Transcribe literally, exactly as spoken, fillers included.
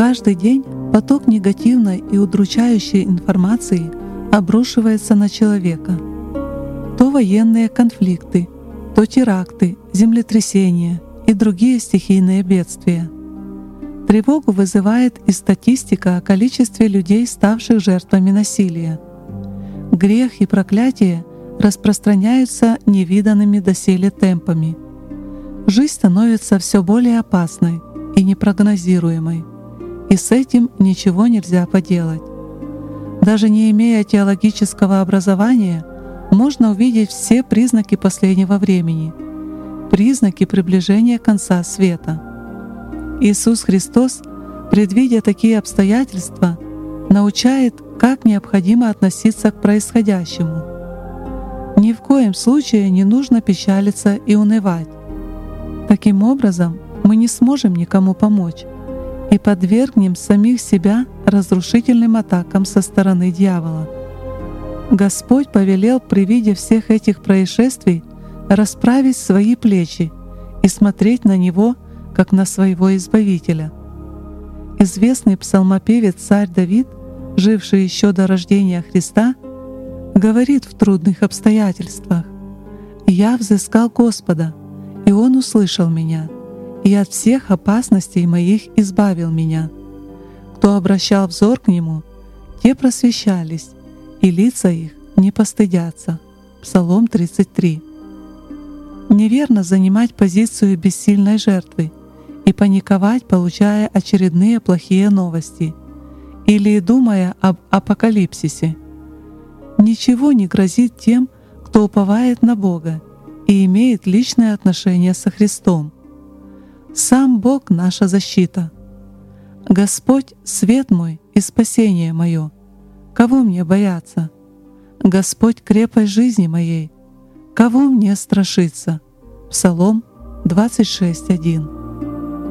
Каждый день поток негативной и удручающей информации обрушивается на человека. То военные конфликты, то теракты, землетрясения и другие стихийные бедствия. Тревогу вызывает и статистика о количестве людей, ставших жертвами насилия. Грех и проклятие распространяются невиданными доселе темпами. Жизнь становится все более опасной и непрогнозируемой, и с этим ничего нельзя поделать. Даже не имея теологического образования, можно увидеть все признаки последнего времени, признаки приближения конца света. Иисус Христос, предвидя такие обстоятельства, научает, как необходимо относиться к происходящему. Ни в коем случае не нужно печалиться и унывать. Таким образом, мы не сможем никому помочь и подвергнем самих себя разрушительным атакам со стороны дьявола. Господь повелел при виде всех этих происшествий расправить свои плечи и смотреть на Него, как на своего Избавителя. Известный псалмопевец царь Давид, живший еще до рождения Христа, говорит в трудных обстоятельствах: «Я взыскал Господа, и Он услышал меня, и от всех опасностей моих избавил меня. Кто обращал взор к Нему, те просвещались, и лица их не постыдятся». Псалом тридцать три. Неверно занимать позицию бессильной жертвы и паниковать, получая очередные плохие новости, или думая об апокалипсисе. Ничего не грозит тем, кто уповает на Бога и имеет личное отношение со Христом. Сам Бог — наша защита. Господь — свет мой и спасение мое. Кого мне бояться? Господь — крепость жизни моей. Кого мне страшиться? Псалом двадцать шесть один.